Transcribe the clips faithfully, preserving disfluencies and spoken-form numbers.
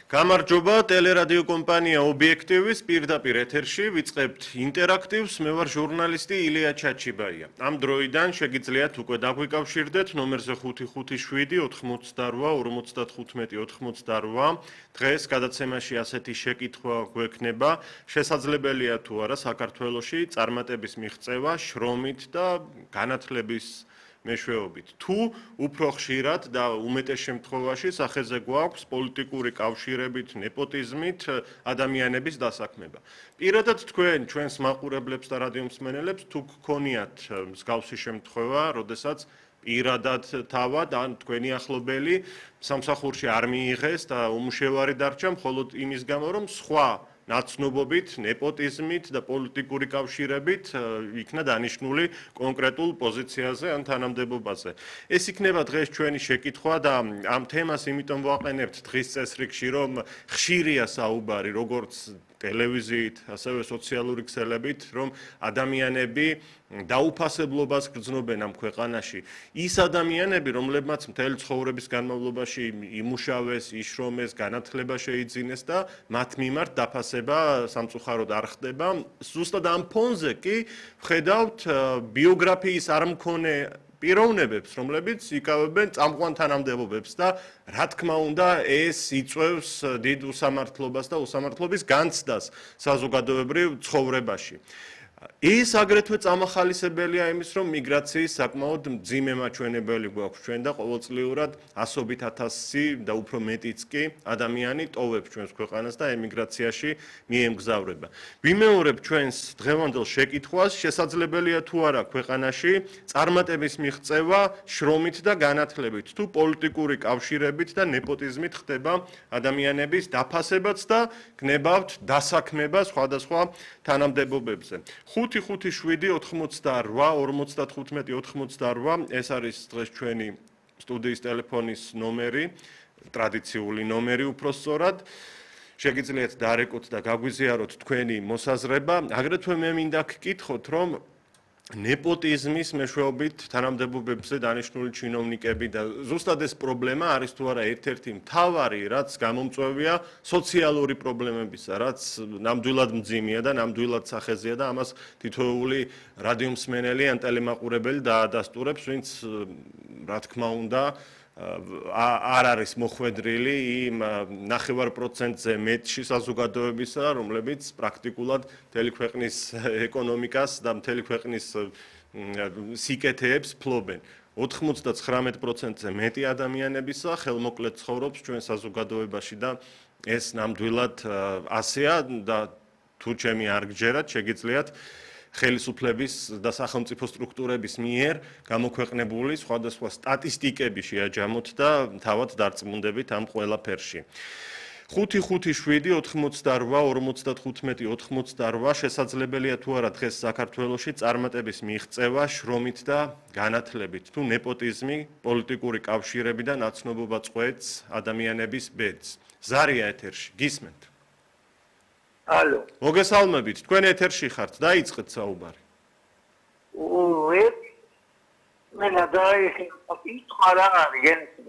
გამარჯობა, ტელერადიო კომპანია ობიექტივის პირდაპირ ეთერში ვიწყებთ ინტერაქტივს, მე ვარ ჟურნალისტი ილია ჩაჩიბაია. ამ დროიდან შეგიძლიათ უკვე დაგვიკავშირდეთ ნომერზე ხუთი ხუთი შვიდი ოთხმოცდარვა ორმოცდათხუთმეტი ოთხმოცდარვა. დღეს გადაცემაში ასეთი შეკითხვა გვექნება, შესაძლებელია თუ არა საქართველოში წარმატების მიღწევა შრომით და განათლების მეშვეობით. თუ უფრო ხშირად და უმეტეს შემთხვევაში სახეზე გვაქვს პოლიტიკური კავშირებით, ნეპოტიზმით ადამიანების დასაქმება. პირადად თქვენ ჩვენს მაყურებლებს და რადიომსმენელებს თუ გქონიათ მსგავსი შემთხვევა, როდესაც პირადად თავად ან თქვენი ახლობელი სამსახურში არ მიიღეს და უმუშევარი დარჩა მხოლოდ იმის გამო, რომ სხვა ნაცნობობით, ნეპოტიზმით და პოლიტიკური კავშირებით იქნა დანიშნული კონკრეტულ პოზიციაზე ან თანამდებობაზე. ეს იქნება დღეს ჩვენი შეკითხვა და ამ თემას იმიტომ ვაყენებთ დღის წესრიგში, რომ ხშირია საუბარი როგორც ტელევიზიით, ასევე სოციალური ქსელებით, რომ ადამიანები დაუფასებლობას გრძნობენ ამ ქვეყანაში. ის ადამიანები, რომლებმაც მთელი ცხოვრების განმავლობაში იმუშავეს, იშრომეს, განათლება შეიძინეს და მათ მიმართ დაფასება სამწუხაროდ არ ხდება. ზუსტად ამ ფონზე კი ვხედავთ ბიოგრაფიის არ მქონე პიროვნებებს, რომლებიც იკავებენ წამყვან თანამდებობებს და რა თქმა უნდა, ეს იწვევს დიდ უსამართლობას და უსამართლობის განცდას საზოგადოებრივ ცხოვრებაში. ის აგრეთვე წამახალისებელია იმის, რომ მიგრაციის საკმაოდ მძიმე მაჩვენებელი გვაქვს ჩვენ და ყოველწლიურად ასობით ათასი და უფრო მეტიც კი ადამიანი ტოვებს ჩვენს ქვეყანას და ემიგრაციაში მიემგზავრება. ვიმეორებ ჩვენს დღევანდელ შეკითხვას, შესაძლებელია თუ არა ქვეყანაში წარმატების მიღწევა შრომით და განათლებით, თუ პოლიტიკური კავშირებით და ნეპოტიზმით ხდება ადამიანების დაფასებაც და გნებავთ დასაქმება სხვადასხვა თანამდებობებზე. ხუთი ხუთი შვიდი ოთხმოცდარვა ორმოცდათხუთმეტი ოთხმოცდარვა ეს არის დღეს ჩვენი სტუდიის ტელეფონის ნომერი, ტრადიციული ნომერი უფრო სწორად. შეგიძლიათ დარეკოთ და გაგვიზიაროთ თქვენი მოსაზრება. აგრეთვე მე მინდა გკითხოთ, რომ ნეპოტიზმის მეშვეობით თანამდებობებზე დანიშნული ჩინოვნიკები და ზუსტად ეს პრობლემა არის თუ არა ერთ-ერთი მთავარი, რაც გამომწვევია სოციალური პრობლემებისა, რაც ნამდვილად მძიმეა და ნამდვილად სახეზეა და ამას თითოეული რადიომსმენელი ან ტელემაყურებელი დაადასტურებს, ვინც რა თქმა უნდა არ არის მოხვედრილი იმ ნახევარ პროცენტზე მეტში საზოგადოებისა, რომლებიც პრაქტიკულად მთელი ქვეყნის ეკონომიკას და მთელი ქვეყნის სიკეთეებს ფლობენ. ოთხმოცდათხრამეტ პროცენტზე მეტი ადამიანებისა ხელმოკლედ ცხოვრობს ჩვენ საზოგადოებაში და ეს ნამდვილად ასეა და თუ ჩემი არ გჯერათ, შეგიძლიათ ხელისუფლების და სახელმწიფო სტრუქტურების მიერ გამოქვეყნებული სხვადასხვა სტატისტიკები შეაჯამოთ და თავად დარწმუნდებით ამ ყველაფერში. ხუთი ხუთი შვიდი ოთხმოცდარვა ორმოცდათხუთმეტი ოთხმოცდარვა შესაძლებელია თუ არა დღეს საქართველოში წარმატების მიღწევა შრომით და განათლებით, თუ ნეპოტიზმი, პოლიტიკური კავშირები და ნაცნობობა წყვეტს ადამიანების ბედს. ზარია ეთერში, გისმენთ. ალო. მოგესალმებით, თქვენ ეთერში ხართ, დაიწყეთ საუბარი. უე. მე ნადაიხი პიტყარა გენსმი.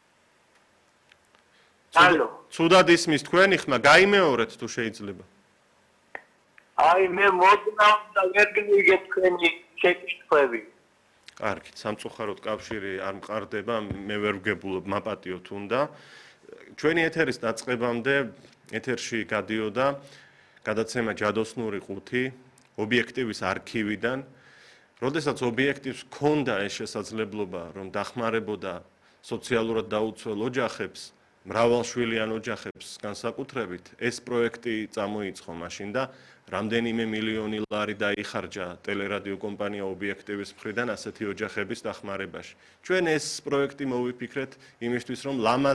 ალო. ცუდად ისმის თქვენი ხმა, გაიმეორეთ თუ შეიძლება. აი მე მოდნავ და ვერ გიგე თქვენი შეკითხვები. კარგით, სამწუხაროდ კავშირი არ მყარდება, მე ვერ ვგებულობ მაპატიოთ უნდა. ჩვენი ეთერის დაწყებამდე ეთერში გადიოდა გადაცემა ჯადოსნური ყუთი ობიექტივის არქივიდან, როდესაც ობიექტივს ჰქონდა ეს შესაძლებლობა, რომ დახმარებოდა სოციალურად დაუცველ ოჯახებს, მრავალშვილიან ოჯახებს განსაკუთრებით, ეს პროექტი წამოიწყო მაშინ და რამდენიმე მილიონი ლარი დაიხარჯა ტელერადიო კომპანია ობიექტივის მხრიდან ასეთი ოჯახების დახმარებაში. ჩვენ ეს პროექტი მოვიფიქრეთ იმისთვის, რომ ლამაზ